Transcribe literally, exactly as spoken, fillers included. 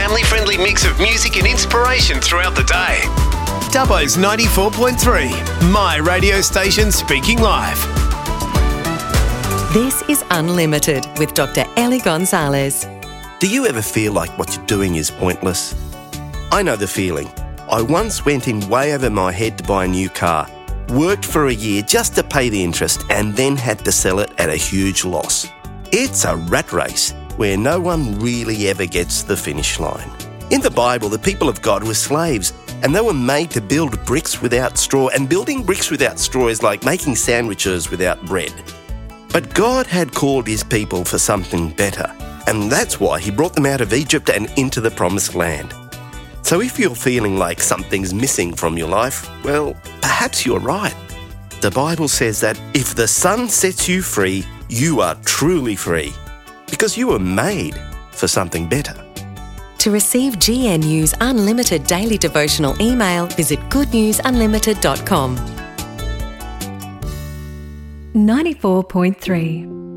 family-friendly mix of music and inspiration throughout the day. Dubbo's ninety-four point three, my radio station speaking live. This is Unlimited with Doctor Ellie Gonzalez. Do you ever feel like what you're doing is pointless? I know the feeling. I once went in way over my head to buy a new car, worked for a year just to pay the interest, and then had to sell it at a huge loss. It's a rat race where no one really ever gets to the finish line. In the Bible, the people of God were slaves, and they were made to build bricks without straw, and building bricks without straw is like making sandwiches without bread. But God had called his people for something better, and that's why he brought them out of Egypt and into the promised land. So if you're feeling like something's missing from your life, well, perhaps you're right. The Bible says that if the Son sets you free, you are truly free, because you were made for something better. To receive G N U's unlimited daily devotional email, visit good news unlimited dot com. ninety-four point three